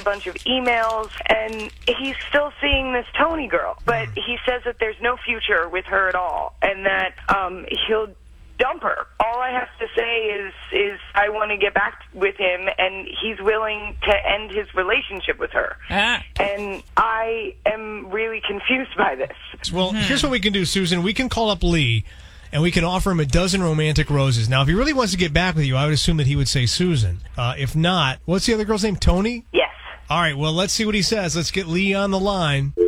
bunch of emails, and he's still seeing this Tony girl. But he says that there's no future with her at all, and that he'll dump her. All I have to say is I want to get back with him, and he's willing to end his relationship with her. And I am really confused by this. Well, here's what we can do, Susan. We can call up Lee, and we can offer him a dozen romantic roses. Now, if he really wants to get back with you, I would assume that he would say Susan. If not, what's the other girl's name? Tony? Yes. All right, well, let's see what he says. Let's get Lee on the line.